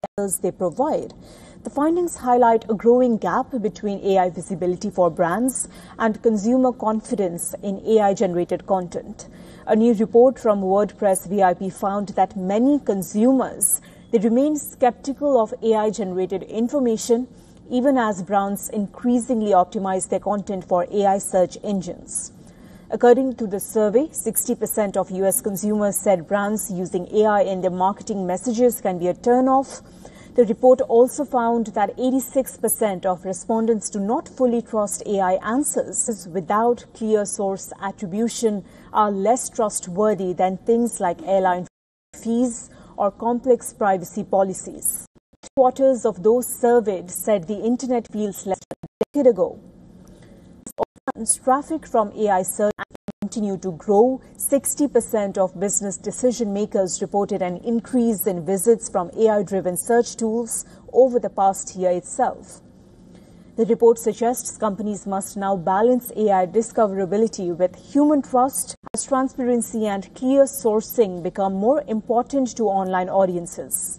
they provide. The findings highlight a growing gap between AI visibility for brands and consumer confidence in AI-generated content. A new report from WordPress VIP found that many consumers, they remain skeptical of AI-generated information even as brands increasingly optimize their content for AI search engines. According to the survey, 60% of US consumers said brands using AI in their marketing messages can be a turn-off. The report also found that 86% of respondents do not fully trust AI answers without clear source attribution are less trustworthy than things like airline fees or complex privacy policies. 3/4 of those surveyed said the internet feels less than a decade ago. Traffic from AI search continue to grow. 60% of business decision makers reported an increase in visits from AI-driven search tools over the past year itself. The report suggests companies must now balance AI discoverability with human trust as transparency and clear sourcing become more important to online audiences.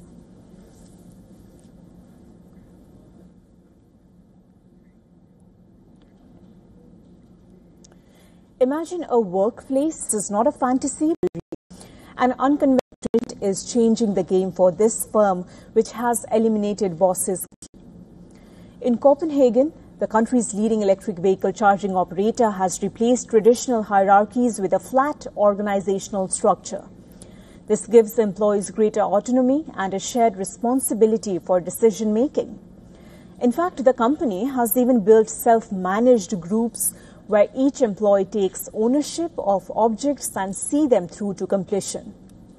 Imagine a workplace is not a fantasy. An unconventional trend is changing the game for this firm, which has eliminated bosses. In Copenhagen, the country's leading electric vehicle charging operator has replaced traditional hierarchies with a flat organizational structure. This gives employees greater autonomy and a shared responsibility for decision making. In fact, the company has even built self-managed groups where each employee takes ownership of objects and see them through to completion.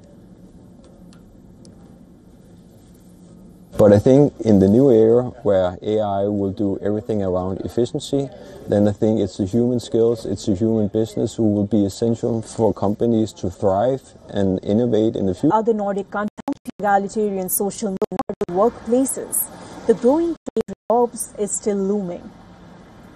But I think in the new era where AI will do everything around efficiency, then I think it's the human skills, it's the human business who will be essential for companies to thrive and innovate in the future. Other Nordic countries, egalitarian social workplaces, the growing trade of jobs is still looming.